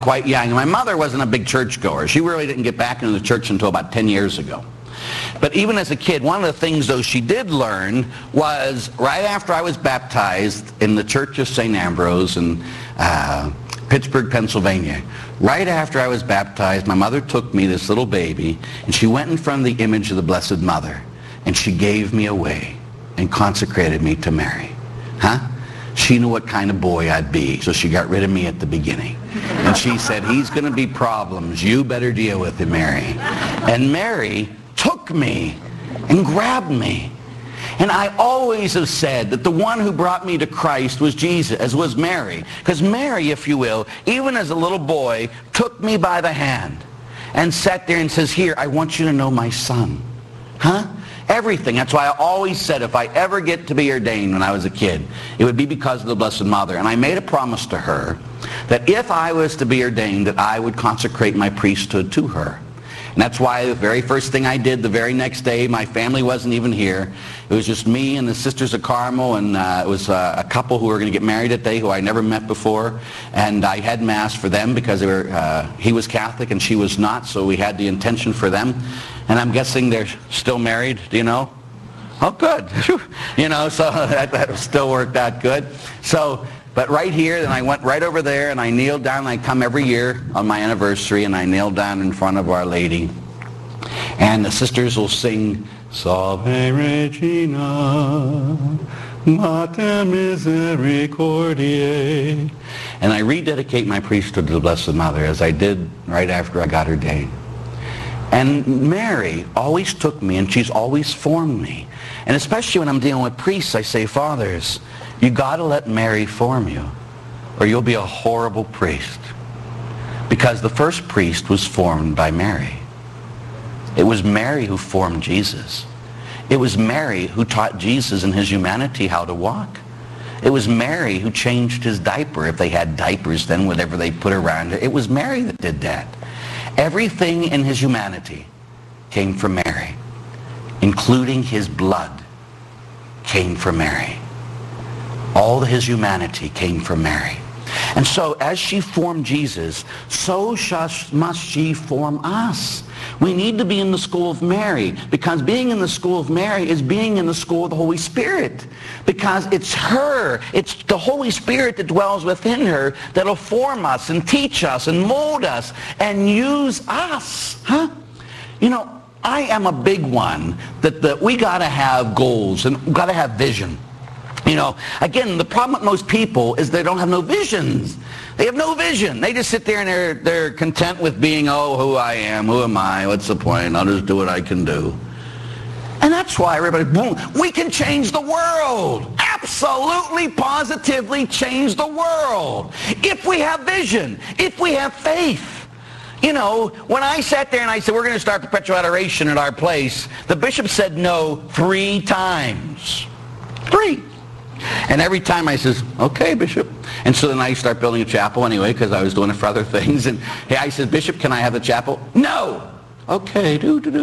quite young. My mother wasn't a big churchgoer. She really didn't get back into the church until about 10 years ago. But even as a kid, one of the things, though, she did learn was right after I was baptized in the Church of St. Ambrose in Pittsburgh, Pennsylvania. Right after I was baptized, my mother took me, this little baby, and she went in front of the image of the Blessed Mother, and she gave me away and consecrated me to Mary. She knew what kind of boy I'd be, so she got rid of me at the beginning. And she said, he's going to be problems. You better deal with him, Mary. And Mary took me and grabbed me. And I always have said that the one who brought me to Christ was Jesus, as was Mary. Because Mary, if you will, even as a little boy, took me by the hand and sat there and says, here, I want you to know my son. Everything. That's why I always said if I ever get to be ordained when I was a kid, it would be because of the Blessed Mother. And I made a promise to her that if I was to be ordained, that I would consecrate my priesthood to her. And that's why the very first thing I did the very next day, my family wasn't even here. It was just me and the Sisters of Carmel, and it was a couple who were going to get married that day who I never met before. And I had Mass for them because they were, he was Catholic and she was not, so we had the intention for them. And I'm guessing they're still married, do you know? Oh, good. You know, so that still worked out good. So, but right here, then I went right over there and I kneeled down. I come every year on my anniversary and I kneel down in front of Our Lady. And the sisters will sing, Salve Regina, Mater Misericordiae. And I rededicate my priesthood to the Blessed Mother, as I did right after I got ordained. And Mary always took me, and she's always formed me. And especially when I'm dealing with priests, I say, fathers, you got to let Mary form you, or you'll be a horrible priest. Because the first priest was formed by Mary. It was Mary who formed Jesus. It was Mary who taught Jesus in his humanity how to walk. It was Mary who changed his diaper, if they had diapers then, whatever they put around it. It was Mary that did that. Everything in his humanity came from Mary, including his blood came from Mary. All his humanity came from Mary. And so as she formed Jesus, so must she form us. We need to be in the school of Mary, because being in the school of Mary is being in the school of the Holy Spirit. Because it's her, it's the Holy Spirit that dwells within her that'll form us and teach us and mold us and use us. You know, I am a big one that we got to have goals and we got to have vision. You know, again, the problem with most people is they don't have no visions. They have no vision. They just sit there and they're content with being, oh, who I am, who am I, what's the point, I'll just do what I can do. And that's why everybody, boom, we can change the world. Absolutely, positively change the world. If we have vision, if we have faith. You know, when I sat there and I said, we're going to start perpetual adoration at our place, the bishop said no 3 times. 3. And every time I says, okay, Bishop. And so then I start building a chapel anyway, because I was doing it for other things. And hey, I said, Bishop, can I have the chapel? No. Okay,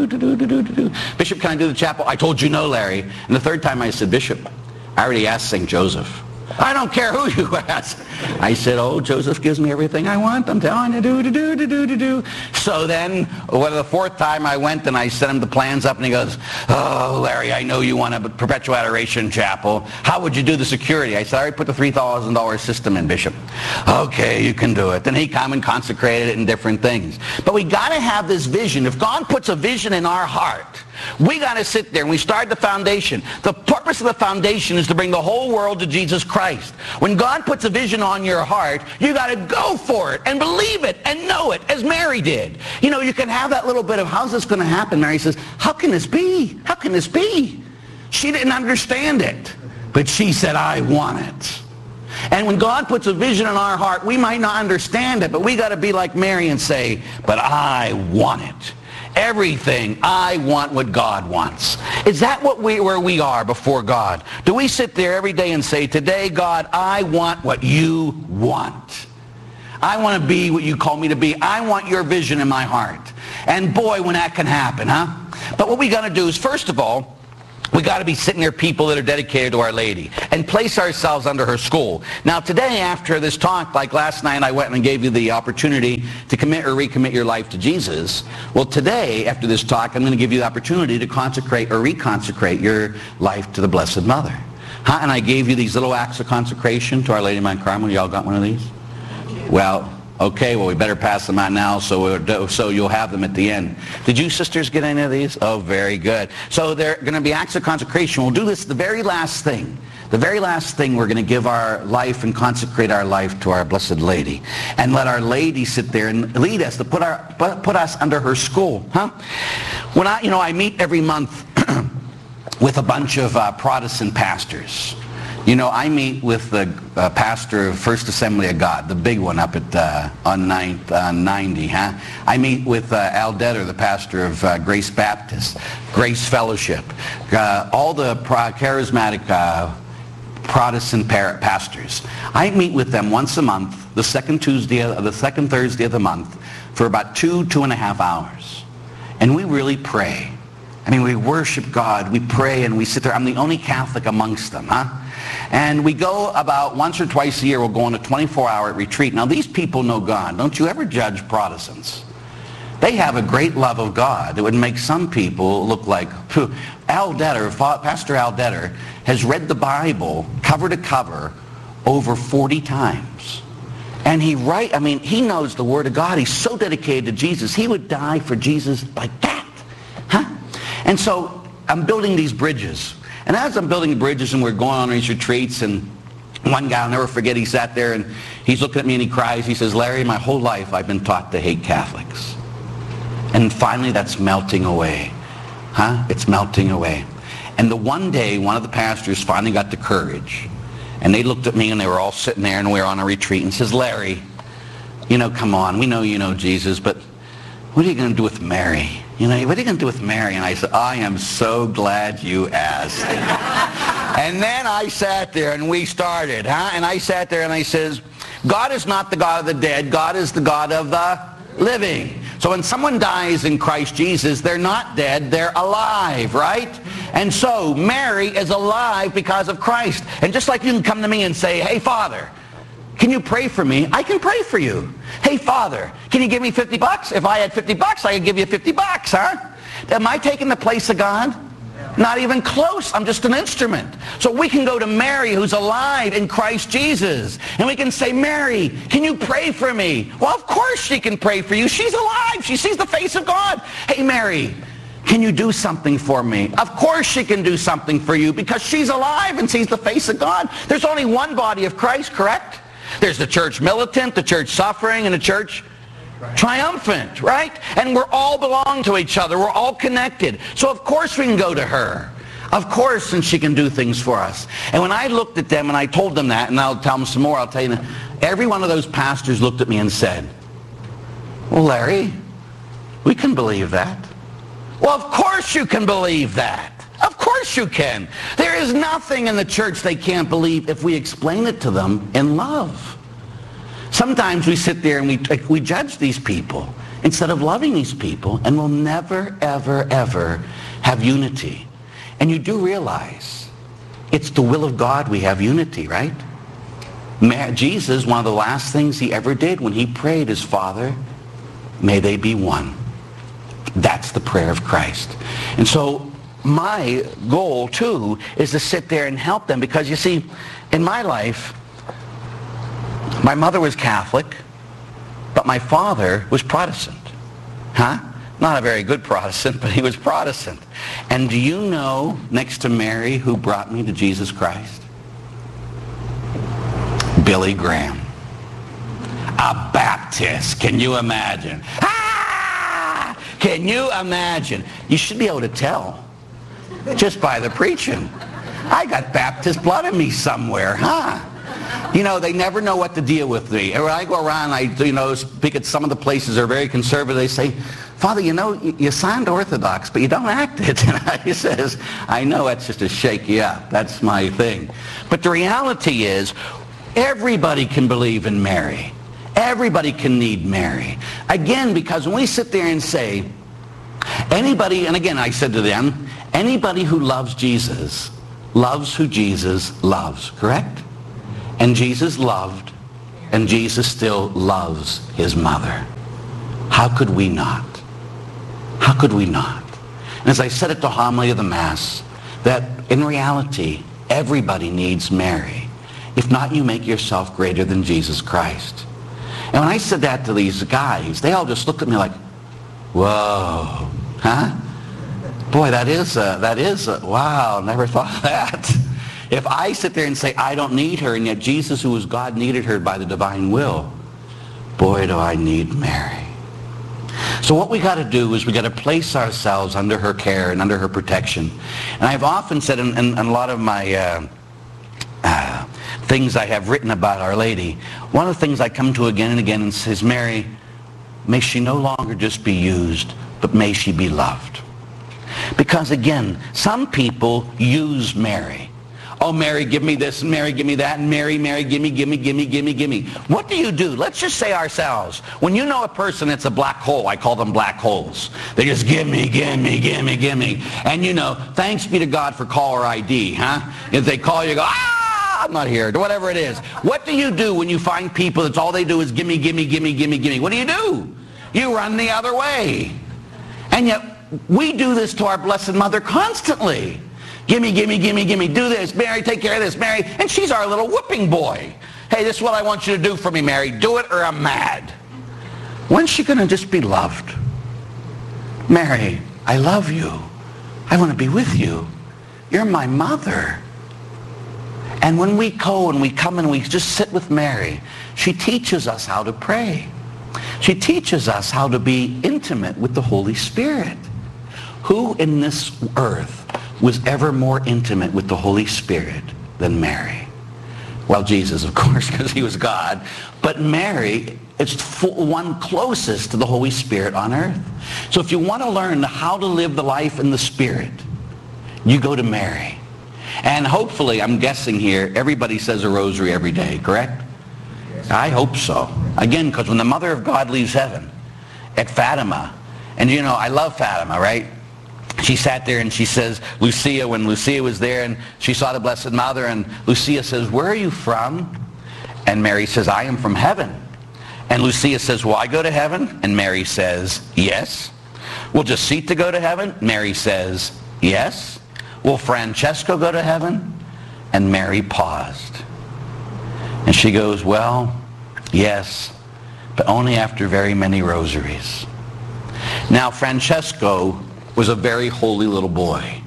Bishop, can I do the chapel? I told you no, Larry. And the 3rd time I said, Bishop, I already asked St. Joseph. I don't care who you ask. I said, oh, Joseph gives me everything I want. I'm telling you, do. So then, the 4th time I went and I sent him the plans up and he goes, oh, Larry, I know you want a perpetual adoration chapel. How would you do the security? I said, I already put the $3,000 system in, Bishop. Okay, you can do it. Then he come and consecrated it in different things. But we got to have this vision. If God puts a vision in our heart, we got to sit there and we start the foundation. The purpose of the foundation is to bring the whole world to Jesus Christ. When God puts a vision on your heart, you got to go for it and believe it and know it, as Mary did. You know, you can have that little bit of, how's this going to happen? Mary says, how can this be? How can this be? She didn't understand it, but she said, I want it. And when God puts a vision in our heart, we might not understand it, but we got to be like Mary and say, but I want it. Everything, I want what God wants. Is that where we are before God? Do we sit there every day and say, today, God, I want what you want. I want to be what you call me to be. I want your vision in my heart. And boy, when that can happen, But what we got to do is, first of all, We got to be sitting there, people that are dedicated to Our Lady, and place ourselves under her school. Now today, after this talk, like last night I went and gave you the opportunity to commit or recommit your life to Jesus. Well, today, after this talk, I'm going to give you the opportunity to consecrate or reconsecrate your life to the Blessed Mother. And I gave you these little acts of consecration to Our Lady of Mount Carmel. Y'all got one of these? Well, okay, well, we better pass them out now so you'll have them at the end. Did you sisters get any of these? Oh, very good. So they're going to be acts of consecration. We'll do this, the very last thing. The very last thing, we're going to give our life and consecrate our life to our Blessed Lady. And let Our Lady sit there and lead us, to put us under her school. When I meet every month with a bunch of Protestant pastors. I meet with the pastor of First Assembly of God, the big one up at on 90. I meet with Al Detter, the pastor of Grace Baptist, Grace Fellowship, all the charismatic Protestant pastors. I meet with them once a month, the second Thursday of the month, for about 2.5 hours. And we really pray. We worship God, we pray, and we sit there. I'm the only Catholic amongst them, And we go about once or twice a year, we'll go on a 24-hour retreat. Now, these people know God. Don't you ever judge Protestants. They have a great love of God. It would make some people look like, Al Detter, Pastor Al Detter, has read the Bible cover to cover over 40 times. And he knows the Word of God. He's so dedicated to Jesus. He would die for Jesus like that. And so I'm building these bridges. And as I'm building bridges and we're going on these retreats, and one guy, I'll never forget, he sat there and he's looking at me and he cries. He says, Larry, my whole life I've been taught to hate Catholics. And finally that's melting away. It's melting away. And the one day, one of the pastors finally got the courage. And they looked at me and they were all sitting there and we were on a retreat, and says, Larry, come on, we know you know Jesus, but what are you going to do with Mary? What are you going to do with Mary? And I said, I am so glad you asked. And then I sat there and we started, And I sat there and I says, God is not the God of the dead. God is the God of the living. So when someone dies in Christ Jesus, they're not dead, they're alive, right? And so Mary is alive because of Christ. And just like you can come to me and say, hey, Father, can you pray for me? I can pray for you. Hey, Father, can you give me $50? If I had $50, I could give you $50, Am I taking the place of God? Not even close. I'm just an instrument. So we can go to Mary, who's alive in Christ Jesus, and we can say, Mary, can you pray for me? Well, of course she can pray for you. She's alive. She sees the face of God. Hey, Mary, can you do something for me? Of course she can do something for you because she's alive and sees the face of God. There's only one body of Christ, correct? There's the church militant, the church suffering, and the church triumphant, right? And we're all belong to each other. We're all connected. So of course we can go to her. Of course, and she can do things for us. And when I looked at them and I told them that, and I'll tell them some more, I'll tell you that every one of those pastors looked at me and said, well, Larry, we can believe that. Well, of course you can believe that. Of course you can. There is nothing in the church they can't believe if we explain it to them in love. Sometimes we sit there and we judge these people instead of loving these people, and we'll never, ever, ever have unity. And you do realize it's the will of God we have unity, right? Jesus, one of the last things he ever did when he prayed his Father, may they be one. That's the prayer of Christ. And so my goal, too, is to sit there and help them. Because, you see, in my life, my mother was Catholic, but my father was Protestant. Not a very good Protestant, but he was Protestant. And do you know, next to Mary, who brought me to Jesus Christ? Billy Graham. A Baptist. Can you imagine? Can you imagine? You should be able to tell just by the preaching. I got Baptist blood in me somewhere, they never know what to deal with me. When I go around, I speak at some of the places that are very conservative. They say, Father, you signed Orthodox, but you don't act it. And he says, I know that's just to shake you up. That's my thing. But the reality is, everybody can believe in Mary. Everybody can need Mary. Again, because when we sit there and say, anybody, and again I said to them, Anybody who loves Jesus loves who Jesus loves, correct? And Jesus loved, and Jesus still loves his mother. How could we not? How could we not? And as I said at the homily of the Mass, that in reality, everybody needs Mary. If not, you make yourself greater than Jesus Christ. And when I said that to these guys, they all just looked at me like, whoa, huh? Boy, that is, wow, never thought of that. If I sit there and say, I don't need her, and yet Jesus, who was God, needed her by the divine will, boy, do I need Mary. So what we got to do is we got to place ourselves under her care and under her protection. And I've often said in a lot of my things I have written about Our Lady, one of the things I come to again and again and says, Mary, may she no longer just be used, but may she be loved. Because again, some people use Mary. Oh, Mary, give me this, and Mary, give me that, and Mary, give me. What do you do? Let's just say ourselves. When you know a person that's a black hole, I call them black holes. They just give me. And you know, thanks be to God for caller ID, huh? If they call you, go, I'm not here, whatever it is. What do you do when you find people that's all they do is gimme? What do? You run the other way. And yet, we do this to our Blessed Mother constantly. Gimme, do this. Mary, take care of this, Mary. And she's our little whooping boy. Hey, this is what I want you to do for me, Mary. Do it or I'm mad. When's she going to just be loved? Mary, I love you. I want to be with you. You're my mother. And when we go and we come and we just sit with Mary, she teaches us how to pray. She teaches us how to be intimate with the Holy Spirit. Who in this earth was ever more intimate with the Holy Spirit than Mary? Well, Jesus, of course, because he was God. But Mary is one closest to the Holy Spirit on earth. So if you want to learn how to live the life in the Spirit, you go to Mary. And hopefully, I'm guessing here, everybody says a rosary every day, correct? I hope so. Again, because when the Mother of God leaves heaven at Fatima, and you know, I love Fatima, right? She sat there and she says, Lucia, when Lucia was there and she saw the Blessed Mother, and Lucia says, where are you from? And Mary says, I am from heaven. And Lucia says, will I go to heaven? And Mary says, yes. Will Jacinta go to heaven? Mary says, yes. Will Francesco go to heaven? And Mary paused. And she goes, well, yes, but only after very many rosaries. Now, Francesco was a very holy little boy.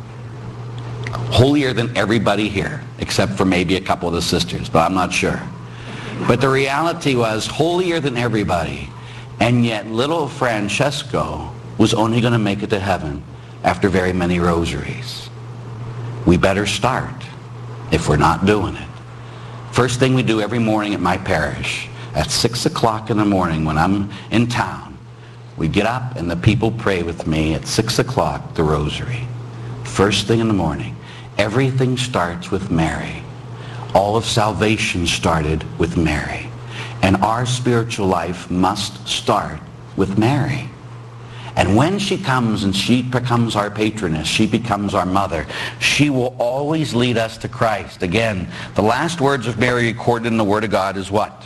Holier than everybody here, except for maybe a couple of the sisters, but I'm not sure. But the reality was holier than everybody. And yet little Francesco was only going to make it to heaven after very many rosaries. We better start if we're not doing it. First thing we do every morning at my parish, at 6 o'clock in the morning when I'm in town, we get up and the people pray with me at 6 o'clock, the rosary. First thing in the morning. Everything starts with Mary. All of salvation started with Mary. And our spiritual life must start with Mary. And when she comes and she becomes our patroness, she becomes our mother, she will always lead us to Christ. Again, the last words of Mary recorded in the Word of God is what?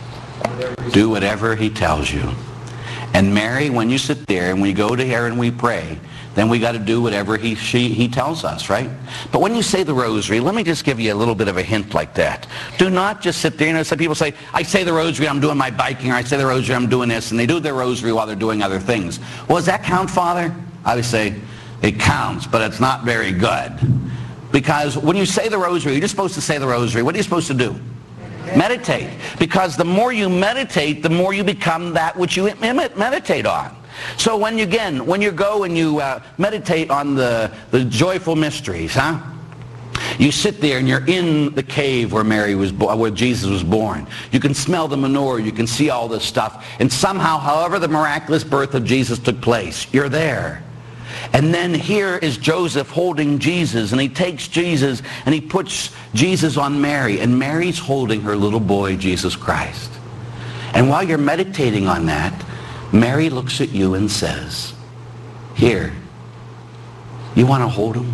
Do whatever he tells you. And Mary, when you sit there and we go to her and we pray, then we got to do whatever he tells us, right? But when you say the rosary, let me just give you a little bit of a hint like that. Do not just sit there. You know, some people say, I say the rosary, I'm doing my biking, or I say the rosary, I'm doing this, and they do their rosary while they're doing other things. Well, does that count, Father? I would say, it counts, but it's not very good. Because when you say the rosary, you're just supposed to say the rosary. What are you supposed to do? Meditate. Because the more you meditate, the more you become that which you meditate on. So when you go and you meditate on the joyful mysteries, huh? You sit there and you're in the cave where where Jesus was born. You can smell the menorah, you can see all this stuff, and somehow, however the miraculous birth of Jesus took place, you're there. And then here is Joseph holding Jesus, and he takes Jesus and he puts Jesus on Mary, and Mary's holding her little boy, Jesus Christ. And while you're meditating on that, Mary looks at you and says, here, You want to hold him?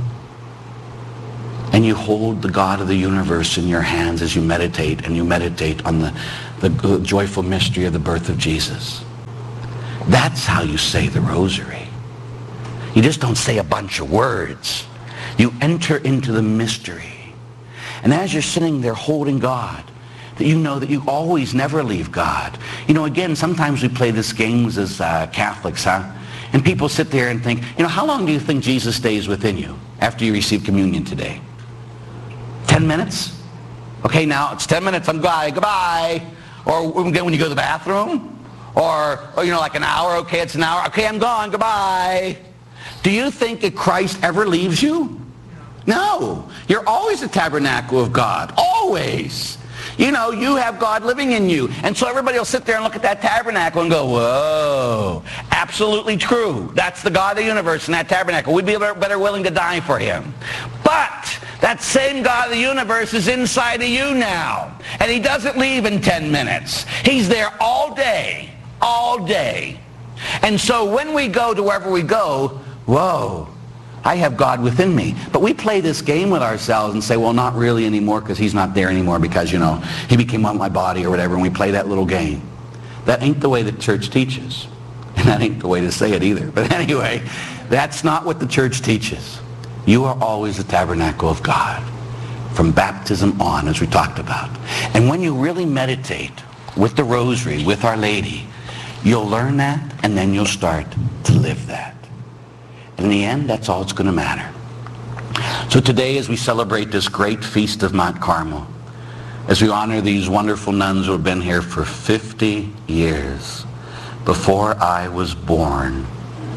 And you hold the God of the universe in your hands as you meditate, and you meditate on the joyful mystery of the birth of Jesus. That's how you say the rosary. You just don't say a bunch of words. You enter into the mystery. And as you're sitting there holding God, that you know that you always never leave God. You know, again, sometimes we play this games as Catholics, huh? And people sit there and think, you know, how long do you think Jesus stays within you after you receive communion today? 10 minutes? Okay, now it's 10 minutes, I'm glad, goodbye. Or when you go to the bathroom? Or, you know, like an hour, okay, it's an hour, okay, I'm gone, goodbye. Do you think that Christ ever leaves you? No. You're always the tabernacle of God, always. You know, you have God living in you. And so everybody will sit there and look at that tabernacle and go, whoa, absolutely true. That's the God of the universe in that tabernacle. We'd be better willing to die for him. But that same God of the universe is inside of you now. And he doesn't leave in 10 minutes. He's there all day, all day. And so when we go to wherever we go, whoa, I have God within me. But we play this game with ourselves and say, well, not really anymore because he's not there anymore because, you know, he became one of my body or whatever, and we play that little game. That ain't the way the church teaches. And that ain't the way to say it either. But anyway, that's not what the church teaches. You are always the tabernacle of God from baptism on, as we talked about. And when you really meditate with the rosary, with Our Lady, you'll learn that, and then you'll start to live that. In the end, that's all that's going to matter. So today, as we celebrate this great feast of Mount Carmel, as we honor these wonderful nuns who have been here for 50 years, before I was born.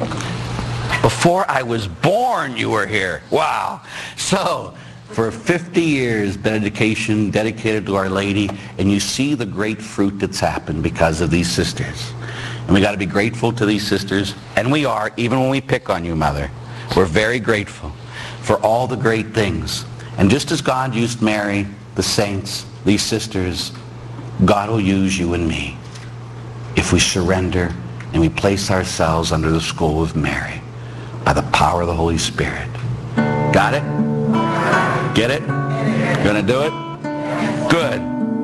Before I was born, you were here. Wow. So, for 50 years, dedication dedicated to Our Lady, and you see the great fruit that's happened because of these sisters. And we got to be grateful to these sisters, and we are, even when we pick on you, Mother. We're very grateful for all the great things. And just as God used Mary, the saints, these sisters, God will use you and me if we surrender and we place ourselves under the school of Mary by the power of the Holy Spirit. Got it? Get it? Gonna do it? Good.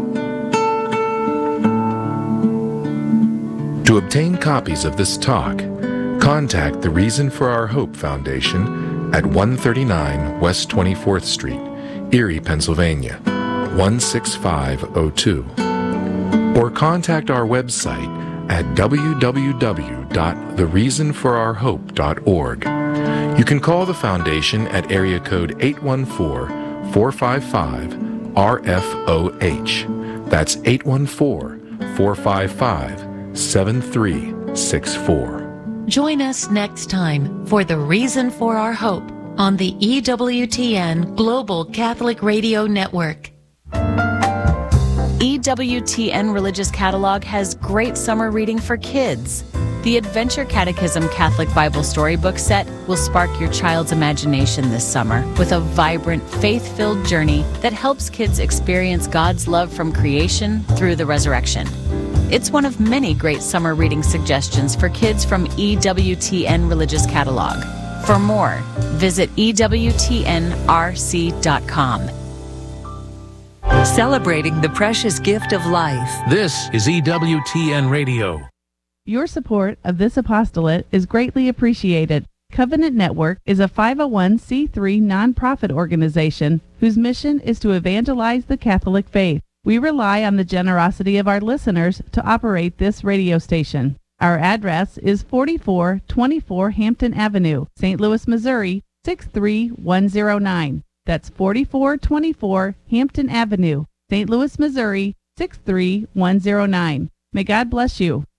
To obtain copies of this talk, contact the Reason for Our Hope Foundation at 139 West 24th Street, Erie, Pennsylvania, 16502. Or contact our website at www.thereasonforourhope.org. You can call the foundation at area code 814-455-RFOH. That's 814-455-7364. Join us next time for The Reason for Our Hope on the EWTN Global Catholic Radio Network. EWTN Religious Catalog has great summer reading for kids. The Adventure Catechism Catholic Bible Storybook Set will spark your child's imagination this summer with a vibrant, faith-filled journey that helps kids experience God's love from creation through the resurrection. It's one of many great summer reading suggestions for kids from EWTN Religious Catalog. For more, visit EWTNRC.com. Celebrating the precious gift of life. This is EWTN Radio. Your support of this apostolate is greatly appreciated. Covenant Network is a 501c3 nonprofit organization whose mission is to evangelize the Catholic faith. We rely on the generosity of our listeners to operate this radio station. Our address is 4424 Hampton Avenue, St. Louis, Missouri, 63109. That's 4424 Hampton Avenue, St. Louis, Missouri, 63109. May God bless you.